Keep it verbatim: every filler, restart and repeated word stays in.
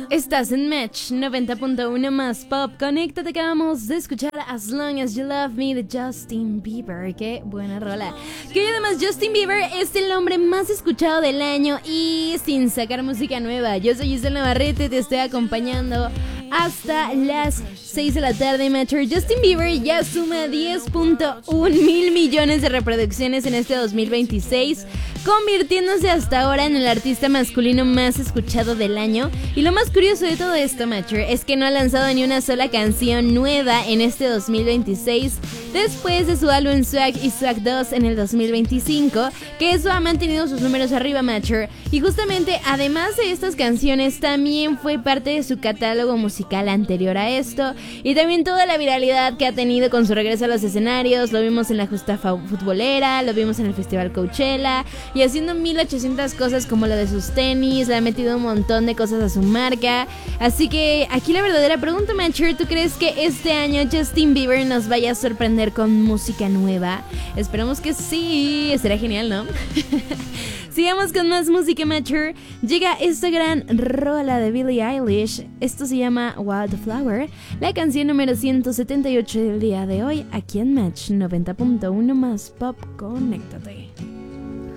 Estás en Match noventa punto uno más Pop. Conéctate, acabamos de escuchar As Long As You Love Me de Justin Bieber. Qué buena rola. Que además Justin Bieber es el hombre más escuchado del año y sin sacar música nueva. Yo soy Giselle Navarrete, te estoy acompañando hasta las seis de la tarde, Matcher. Justin Bieber ya suma diez punto uno mil millones de reproducciones en este dos mil veintiséis, convirtiéndose hasta ahora en el artista masculino más escuchado del año. Y lo más curioso de todo esto, Matcher, es que no ha lanzado ni una sola canción nueva en este dos mil veintiséis, después de su álbum Swag y Swag dos en el dos mil veinticinco, que eso ha mantenido sus números arriba, Matcher. Y justamente, además de estas canciones, también fue parte de su catálogo musical anterior a esto, y también toda la viralidad que ha tenido con su regreso a los escenarios. Lo vimos en la justa futbolera, lo vimos en el festival Coachella, y haciendo mil ochocientas cosas como lo de sus tenis. Le ha metido un montón de cosas a su marca. Así que aquí la verdadera pregunta, Matcher, ¿tú crees que este año Justin Bieber nos vaya a sorprender con música nueva? Esperamos que sí, estaría genial, ¿no? Sigamos con más música, Matcher. Llega esta gran rola de Billie Eilish. Esto se llama Wildflower, la canción número ciento setenta y ocho del día de hoy, aquí en Match noventa punto uno más Pop. Conéctate.